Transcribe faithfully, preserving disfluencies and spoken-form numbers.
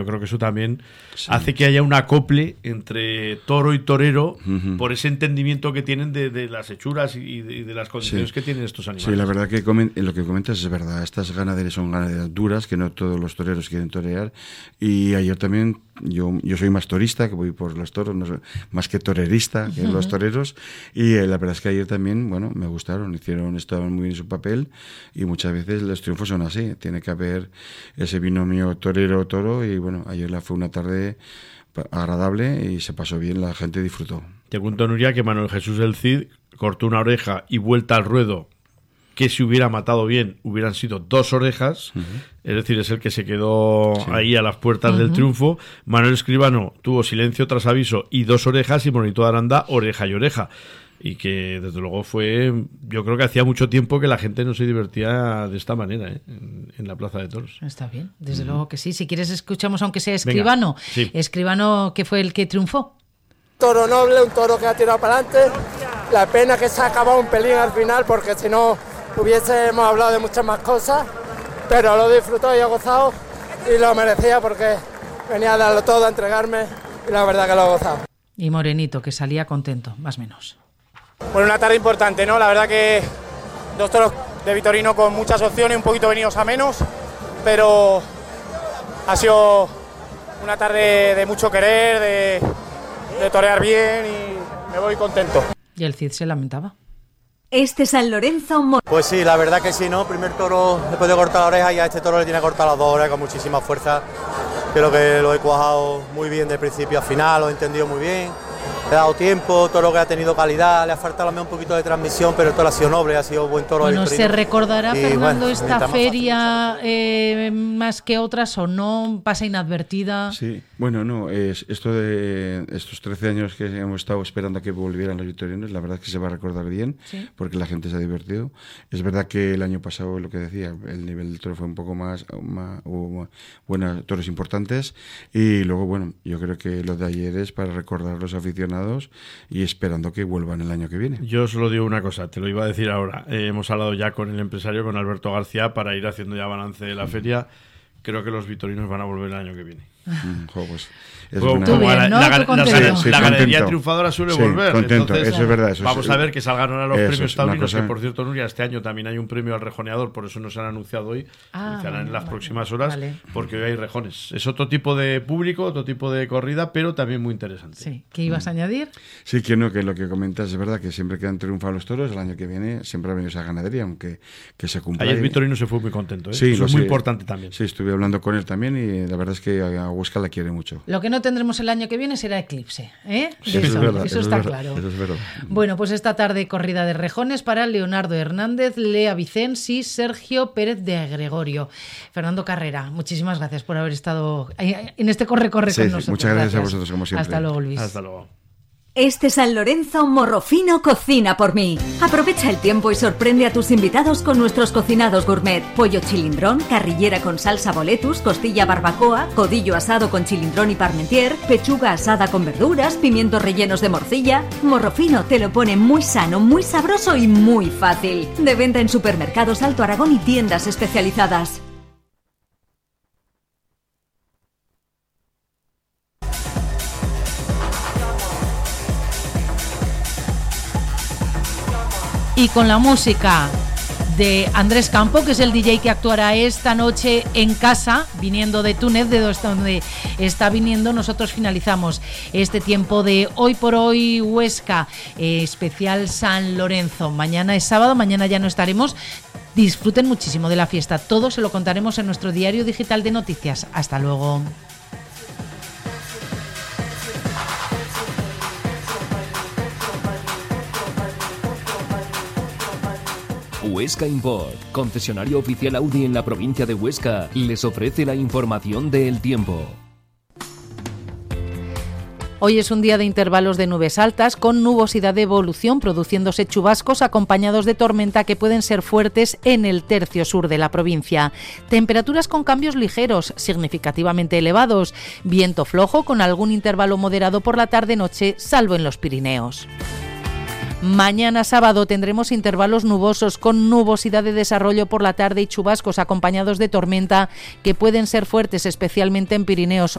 Yo creo que eso también sí. hace que haya un acople entre toro y torero uh-huh. por ese entendimiento que tienen de, de las hechuras y de, y de las condiciones sí. que tienen estos animales. Sí, la verdad que comen, lo que comentas es verdad. Estas ganaderías son ganaderías duras, que no todos los toreros quieren torear. Y ayer también, yo, yo soy más torista, que voy por los toros, no soy, más que torerista que uh-huh. los toreros. Y eh, la verdad es que ayer también, bueno, me gustaron, hicieron, estaban muy bien su papel. Y muchas veces los triunfos son así. Tiene que haber ese binomio torero-toro y bueno, Bueno, ayer la fue una tarde agradable y se pasó bien, la gente disfrutó. Te cuento, Nuria, que Manuel Jesús del Cid cortó una oreja y vuelta al ruedo, que si hubiera matado bien hubieran sido dos orejas, uh-huh. es decir, es el que se quedó sí. ahí a las puertas uh-huh. del triunfo. Manuel Escribano tuvo silencio tras aviso y dos orejas, y Monito de Aranda oreja y oreja. Y que desde luego fue, yo creo que hacía mucho tiempo que la gente no se divertía de esta manera ¿eh? en, en la Plaza de Toros. Está bien, desde uh-huh. luego que sí. Si quieres escuchamos aunque sea Escribano. Venga, sí. Escribano, que fue el que triunfó. Toro noble, un toro que ha tirado para adelante. La pena que se ha acabado un pelín al final, porque si no hubiésemos hablado de muchas más cosas, pero lo disfrutó y ha gozado y lo merecía porque venía a darlo todo, a entregarme, y la verdad que lo ha gozado. Y Morenito, que salía contento, más o menos. Bueno, una tarde importante, ¿no? La verdad que dos toros de Vitorino con muchas opciones, un poquito venidos a menos, pero ha sido una tarde de mucho querer, de, de torear bien, y me voy contento. Y el Cid se lamentaba. Este San Lorenzo... Mor- pues sí, la verdad que sí, ¿no? Primer toro después de cortar la oreja, y a este toro le tiene que cortar las dos orejas con muchísima fuerza. Creo que lo he cuajado muy bien de principio a final, lo he entendido muy bien. Le he dado tiempo, toro que ha tenido calidad, le ha faltado a mí un poquito de transmisión, pero el toro ha sido noble, ha sido buen toro. Bueno, ¿se recordará, y, Fernando, bueno, esta feria eh, más que otras, o no pasa inadvertida? Sí, bueno, no, es esto de estos trece años que hemos estado esperando a que volvieran los vitorianos, la verdad es que se va a recordar bien, ¿sí? Porque la gente se ha divertido. Es verdad que el año pasado, lo que decía, el nivel del toro fue un poco más, más hubo buenos toros importantes, y luego, bueno, yo creo que lo de ayer es para recordar a los aficionados y esperando que vuelvan el año que viene. Yo solo digo una cosa, te lo iba a decir ahora. Eh, hemos hablado ya con el empresario, con Alberto García, para ir haciendo ya balance de la feria. Creo que los vitorinos van a volver el año que viene. Mm, jo, pues, es como, una... como bien, la, ¿no? la, la, la, sí, la sí, galería triunfadora suele sí, volver. Contento, Entonces, eso es verdad. Eso vamos es, a ver que salgan ahora los premios taurinos, cosa... que por cierto, Nuria, este año también hay un premio al rejoneador, por eso no se han anunciado hoy, ah, se harán en las vale, próximas horas, vale. porque hoy hay rejones. Es otro tipo de público, otro tipo de corrida, pero también muy interesante. Sí. ¿Qué ibas mm. a añadir? Sí, que no, que lo que comentas es verdad, que siempre que han triunfado los toros, el año que viene siempre ha venido esa ganadería, aunque que se cumpla. Ayer Vitorino se fue muy contento, ¿eh? Sí, eso es sé. muy importante también. Sí, estuve hablando con él también y la verdad es que a Huesca la quiere mucho. Lo que no tendremos el año que viene será eclipse, ¿eh? Sí, eso, eso, es verdad, eso eso está es verdad, claro. Eso es verdad. Bueno, pues esta tarde corrida de rejones para Leonardo Hernández, Lea Vicens y Sergio Pérez de Gregorio. Fernando Carrera, muchísimas gracias por haber estado en este corre-corre sí, con sí, nosotros. Muchas gracias, gracias a vosotros, como siempre. Hasta luego, Luis. Hasta luego. Este San Lorenzo Morrofino cocina por mí. Aprovecha el tiempo y sorprende a tus invitados con nuestros cocinados gourmet. Pollo chilindrón, carrillera con salsa boletus, costilla barbacoa, codillo asado con chilindrón y parmentier, pechuga asada con verduras, pimientos rellenos de morcilla. Morrofino te lo pone muy sano, muy sabroso y muy fácil. De venta en supermercados Alto Aragón y tiendas especializadas. Y con la música de Andrés Campo, que es el D J que actuará esta noche en casa, viniendo de Túnez, de donde está viniendo, nosotros finalizamos este tiempo de Hoy por Hoy Huesca, eh, especial San Lorenzo. Mañana es sábado, mañana ya no estaremos. Disfruten muchísimo de la fiesta. Todo se lo contaremos en nuestro diario digital de noticias. Hasta luego. Huesca Import, concesionario oficial Audi en la provincia de Huesca, les ofrece la información del tiempo. Hoy es un día de intervalos de nubes altas con nubosidad de evolución, produciéndose chubascos acompañados de tormenta que pueden ser fuertes en el tercio sur de la provincia. Temperaturas con cambios ligeros, significativamente elevados. Viento flojo con algún intervalo moderado por la tarde-noche, salvo en los Pirineos. Mañana sábado tendremos intervalos nubosos con nubosidad de desarrollo por la tarde y chubascos acompañados de tormenta que pueden ser fuertes, especialmente en Pirineos.